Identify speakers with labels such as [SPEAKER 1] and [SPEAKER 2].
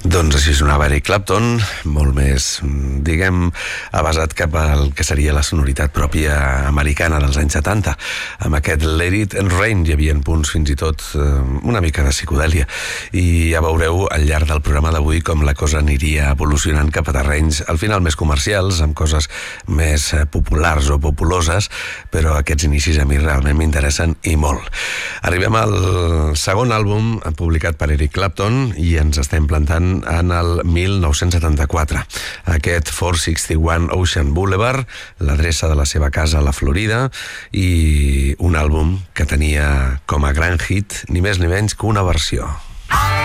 [SPEAKER 1] Doncs així sonava Eric Clapton, molt més, diguem, avasat cap al que seria la sonoritat pròpia americana dels anys 70. Amb aquest Let It Rain hi havia punts fins i tot una mica de psicodèlia. I ja veureu al llarg del programa d'avui com la cosa aniria evolucionant cap a terrenys al final més comercials, amb coses més populars o populoses, però aquests inicis a mi realment m'interessen i molt. Arribem al segon àlbum publicat per Eric Clapton i ens estem plantant en el 1974. Aquest 461 Ocean Boulevard, l'adreça de la seva casa a la Florida, i un àlbum que tenia com a gran hit ni més ni menys que una versió.